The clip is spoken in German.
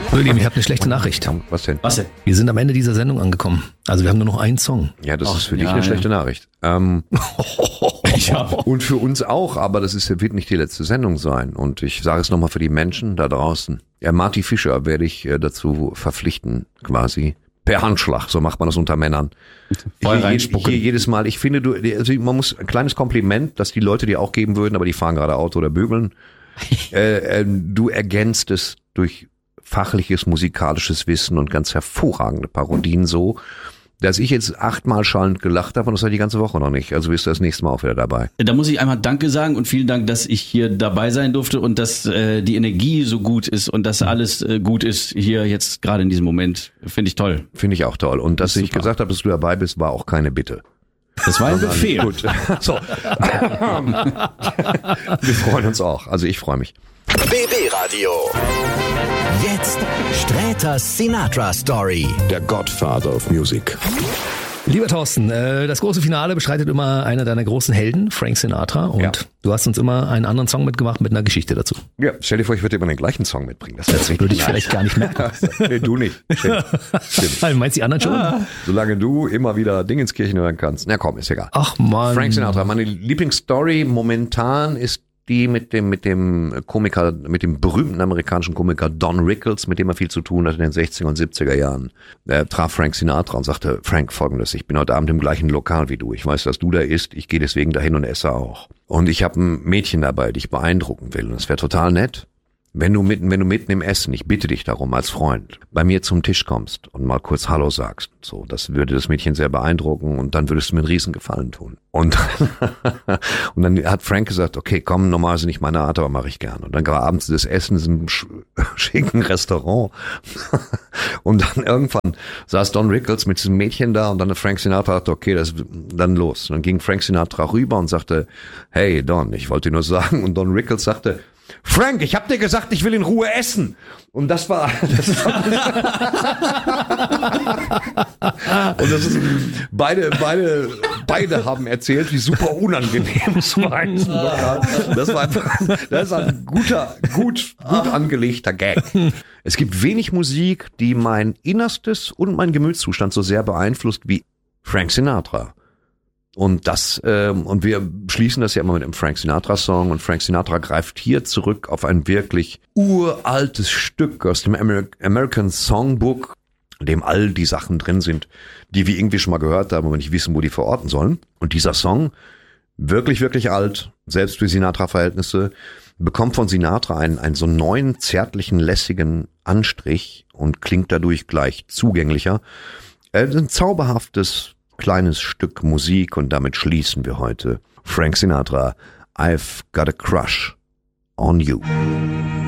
So, ihr Lieben, ich habe eine schlechte Nachricht. Was denn? Wir sind am Ende dieser Sendung angekommen. Also wir haben nur noch einen Song. Ja, das ist für dich eine schlechte Nachricht. Und für uns auch, aber wird nicht die letzte Sendung sein. Und ich sage es nochmal für die Menschen da draußen. Ja, Marty Fischer werde ich dazu verpflichten, quasi. Per Handschlag, so macht man das unter Männern. Hier jedes Mal, ich finde, man muss ein kleines Kompliment, dass die Leute dir auch geben würden, aber die fahren gerade Auto oder bügeln. Du ergänzt es durch fachliches, musikalisches Wissen und ganz hervorragende Parodien so, dass ich jetzt 8-mal schallend gelacht habe und das war die ganze Woche noch nicht. Also bist du das nächste Mal auch wieder dabei. Da muss ich einmal Danke sagen und vielen Dank, dass ich hier dabei sein durfte und dass die Energie so gut ist und dass alles gut ist hier jetzt gerade in diesem Moment. Finde ich toll. Finde ich auch toll. Und dass ich gesagt habe, dass du dabei bist, war auch keine Bitte. Das war ein Befehl. Gut. So. Wir freuen uns auch. Also ich freue mich. BB Radio. Jetzt Sträters Sinatra Story. Der Godfather of Music. Lieber Thorsten, das große Finale beschreitet immer einer deiner großen Helden, Frank Sinatra. Und du hast uns immer einen anderen Song mitgemacht mit einer Geschichte dazu. Ja, stell dir vor, ich würde immer den gleichen Song mitbringen. Das würde ich vielleicht gar nicht merken. Nee, du nicht. Stimmt. Meinst du die anderen schon? Solange du immer wieder Dingenskirchen hören kannst. Na komm, ist egal. Ach man. Frank Sinatra, meine Lieblingsstory momentan ist die mit dem Komiker, mit dem berühmten amerikanischen Komiker Don Rickles, mit dem er viel zu tun hat in den 60er und 70er Jahren. Er traf Frank Sinatra und sagte, Frank, Folgendes, ich bin heute Abend im gleichen Lokal wie du. Ich weiß, dass du da isst, ich gehe deswegen dahin und esse auch. Und ich habe ein Mädchen dabei, die ich beeindrucken will. Und es wäre total nett, wenn du mitten im Essen, ich bitte dich darum als Freund, bei mir zum Tisch kommst und mal kurz Hallo sagst. So, das würde das Mädchen sehr beeindrucken und dann würdest du mir einen Riesengefallen tun. Und dann hat Frank gesagt, okay, komm, normalerweise nicht meine Art, aber mache ich gern. Und dann war abends das Essen in einem schicken Restaurant. Und dann irgendwann saß Don Rickles mit diesem Mädchen da und dann hat Frank Sinatra gesagt, okay, das dann los. Und dann ging Frank Sinatra rüber und sagte, hey Don, ich wollte dir nur sagen. Und Don Rickles sagte, Frank, ich hab dir gesagt, ich will in Ruhe essen. Und das war und das ist, beide haben erzählt, wie super unangenehm es war. Das ist ein gut angelegter Gag. Es gibt wenig Musik, die mein Innerstes und mein Gemütszustand so sehr beeinflusst wie Frank Sinatra. Und und wir schließen das ja immer mit einem Frank Sinatra-Song und Frank Sinatra greift hier zurück auf ein wirklich uraltes Stück aus dem American Songbook, in dem all die Sachen drin sind, die wir irgendwie schon mal gehört haben, aber nicht wissen, wo die verorten sollen. Und dieser Song, wirklich, wirklich alt, selbst für Sinatra-Verhältnisse, bekommt von Sinatra einen so neuen, zärtlichen, lässigen Anstrich und klingt dadurch gleich zugänglicher. Ein zauberhaftes kleines Stück Musik und damit schließen wir heute. Frank Sinatra, I've Got a Crush on You.